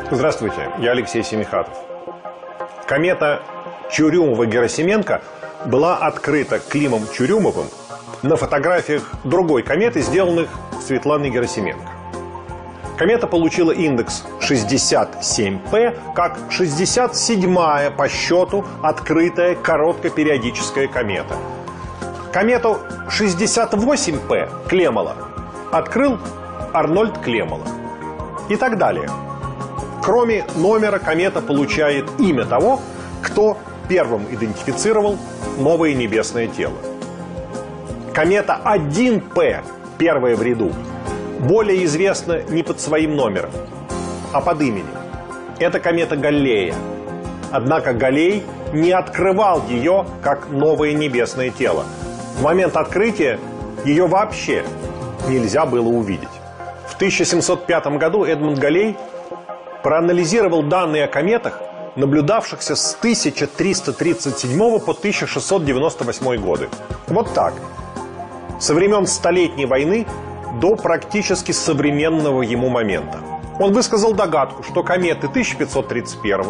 Здравствуйте, я Алексей Семихатов. Комета Чурюмова-Герасименко была открыта Климом Чурюмовым на фотографиях другой кометы, сделанных Светланой Герасименко. Комета получила индекс 67P как 67-я по счету открытая короткопериодическая комета. Комету 68P Клемола открыл Арнольд Клемола. И так далее. Кроме номера, комета получает имя того, кто первым идентифицировал новое небесное тело. Комета 1P, первая в ряду, более известна не под своим номером, а под именем. Это комета Галлея. Однако Галлей не открывал ее как новое небесное тело. В момент открытия ее вообще нельзя было увидеть. В 1705 году Эдмунд Галлей проанализировал данные о кометах, наблюдавшихся с 1337 по 1698 годы. Вот так. Со времен Столетней войны до практически современного ему момента. Он высказал догадку, что кометы 1531,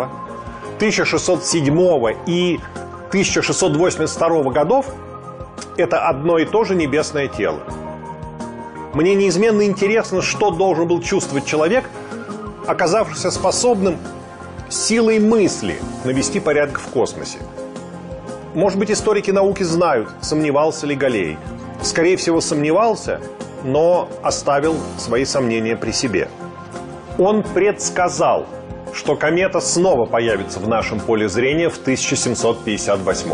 1607 и 1682 годов – это одно и то же небесное тело. Мне неизменно интересно, что должен был чувствовать человек, оказавшийся способным силой мысли навести порядок в космосе. Может быть, историки науки знают, сомневался ли Галлей. Скорее всего, сомневался, но оставил свои сомнения при себе. Он предсказал, что комета снова появится в нашем поле зрения в 1758.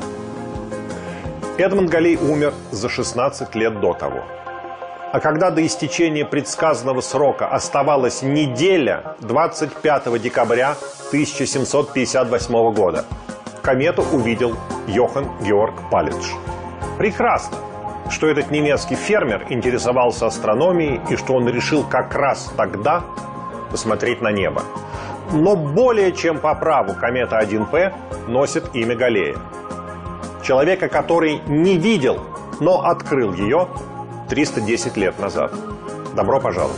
Эдмунд Галлей умер за 16 лет до того. А когда до истечения предсказанного срока оставалась неделя, 25 декабря 1758 года, комету увидел Йохан Георг Паллидж. Прекрасно, что этот немецкий фермер интересовался астрономией и что он решил как раз тогда посмотреть на небо. Но более чем по праву комета 1P носит имя Галлея. Человека, который не видел, но открыл ее 310 лет назад. Добро пожаловать.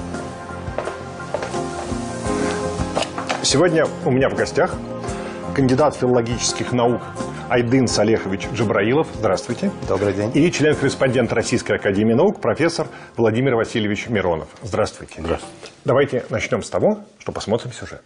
Сегодня у меня в гостях кандидат филологических наук Айдын Салехович Джабраилов. Здравствуйте. Добрый день. И член-корреспондент Российской академии наук, профессор Владимир Васильевич Миронов. Здравствуйте. Здравствуйте. Давайте начнем с того, что посмотрим сюжет.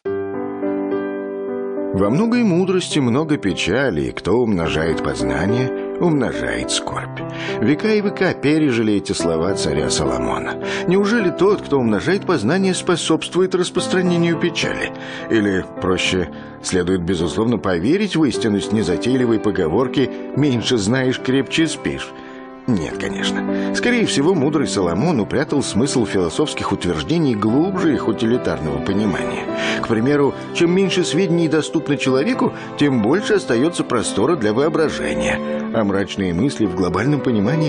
Во многой мудрости много печали, и кто умножает познание, умножает скорбь. Века и века пережили эти слова царя Соломона. Неужели тот, кто умножает познание, способствует распространению печали? Или, проще, следует, безусловно, поверить в истинность незатейливой поговорки «меньше знаешь, крепче спишь»? Нет, конечно. Скорее всего, мудрый Соломон упрятал смысл философских утверждений глубже их утилитарного понимания. К примеру, чем меньше сведений доступно человеку, тем больше остается простора для воображения. А мрачные мысли в глобальном понимании